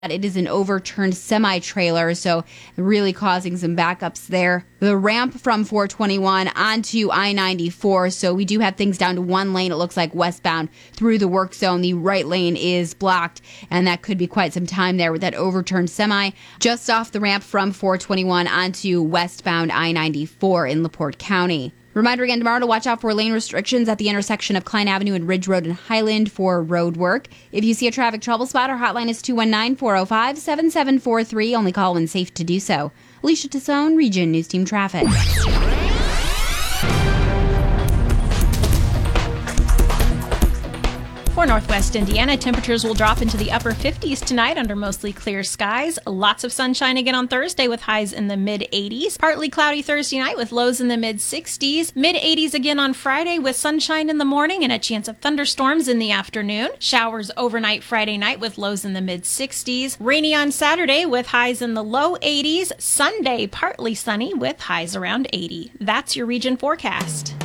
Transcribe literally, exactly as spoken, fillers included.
It is an overturned semi-trailer, so really causing some backups there. The ramp from four twenty-one onto I ninety-four, so we do have things down to one lane, it looks like westbound through the work zone. The right lane is blocked, and that could be quite some time there with that overturned semi just off the ramp from four twenty-one onto westbound I ninety-four in LaPorte County. Reminder again tomorrow to watch out for lane restrictions at the intersection of Klein Avenue and Ridge Road in Highland for road work. If you see a traffic trouble spot, our hotline is two one nine, four oh five, seven seven four three. Only call when safe to do so. Alicia Tassone, Region News Team Traffic. For Northwest Indiana, temperatures will drop into the upper fifties tonight under mostly clear skies. Lots of sunshine again on Thursday with highs in the mid eighties. Partly cloudy Thursday night with lows in the mid sixties. mid eighties again on Friday with sunshine in the morning and a chance of thunderstorms in the afternoon. Showers overnight Friday night with lows in the mid sixties. Rainy on Saturday with highs in the low eighties. Sunday, partly sunny with highs around eighty. That's your region forecast.